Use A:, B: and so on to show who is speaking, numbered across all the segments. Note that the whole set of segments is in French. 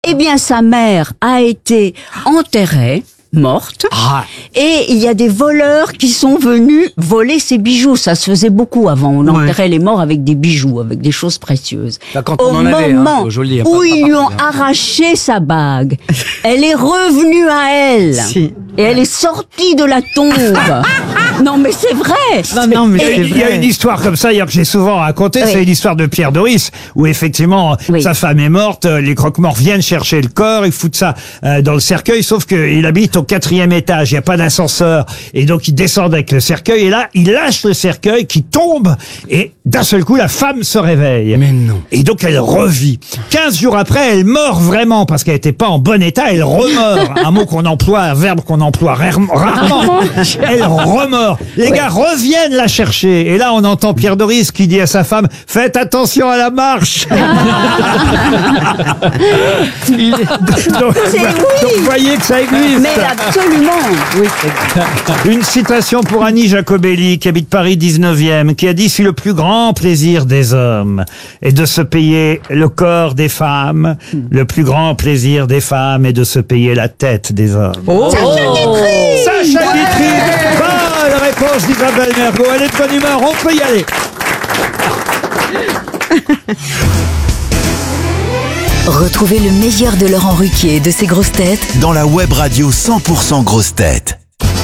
A: Eh bien, sa mère a été enterrée, morte, et il y a des voleurs qui sont venus voler ses bijoux. Ça se faisait beaucoup avant. On enterrait les morts avec des bijoux, avec des choses précieuses.
B: Là, quand
A: Au
B: on en avait,
A: moment
B: joli,
A: où ils lui ont arraché sa bague, elle est revenue à elle.
C: Si.
A: Et elle est sortie de la tombe. Non, mais c'est vrai.
C: Non, mais
D: Et
C: c'est
D: il y a
C: vrai.
D: une histoire comme ça, d'ailleurs, que j'ai souvent racontée,
A: Oui.
D: c'est l'histoire de Pierre Doris, où effectivement,
A: Oui.
D: sa femme est morte, les croque-morts viennent chercher le corps, ils foutent ça dans le cercueil, sauf qu'il habite au 4e étage, il n'y a pas d'ascenseur, et donc ils descendent avec le cercueil, et là, il lâche le cercueil qui tombe, et d'un seul coup, la femme se réveille.
B: Mais non.
D: Et donc elle revit. 15 jours après, elle meurt vraiment, parce qu'elle n'était pas en bon état, elle remeurt. Un mot qu'on emploie, un verbe qu'on emploie rarement. Elle remeurt. Les gars reviennent la chercher. Et là, on entend Pierre Doris qui dit à sa femme, faites attention à la marche. donc, vous voyez que ça existe.
A: Mais absolument. Oui,
D: Une citation pour Annie Jacobelli, qui habite Paris 19e, qui a dit « Si le plus grand plaisir des hommes est de se payer le corps des femmes, le plus grand plaisir des femmes est de se payer la tête des hommes. Sacha Guitry. Bonne réponse d'Isabelle Mergo. Elle est de bonne humeur, on peut y aller.
E: Retrouvez le meilleur de Laurent Ruquier et de ses grosses têtes
F: dans la web radio 100% grosses têtes.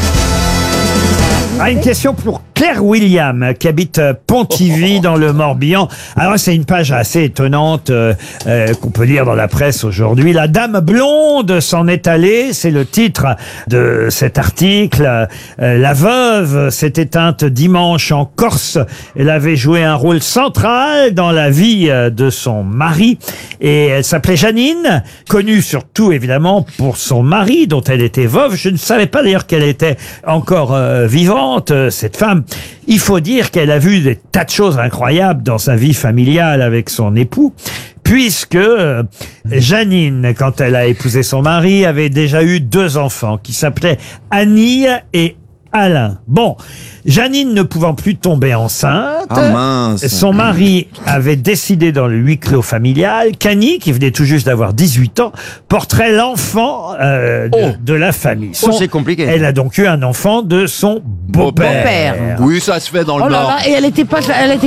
D: Ah, une question pour Claire William, qui habite Pontivy dans le Morbihan. Alors c'est une page assez étonnante qu'on peut lire dans la presse aujourd'hui. La dame blonde s'en est allée, c'est le titre de cet article. La veuve s'est éteinte dimanche en Corse. Elle avait joué un rôle central dans la vie de son mari. Et elle s'appelait Janine, connue surtout évidemment pour son mari dont elle était veuve. Je ne savais pas d'ailleurs qu'elle était encore vivante, cette femme. Il faut dire qu'elle a vu des tas de choses incroyables dans sa vie familiale avec son époux, puisque Janine, quand elle a épousé son mari, avait déjà eu 2 enfants qui s'appelaient Annie et Alain. Bon, Janine ne pouvant plus tomber enceinte, son mari avait décidé dans le huis clos familial qu'Annie, qui venait tout juste d'avoir 18 ans, porterait l'enfant de la famille.
B: C'est compliqué.
D: Elle a donc eu un enfant de son beau-père.
G: Oui, ça se fait dans le Nord.
C: Et elle était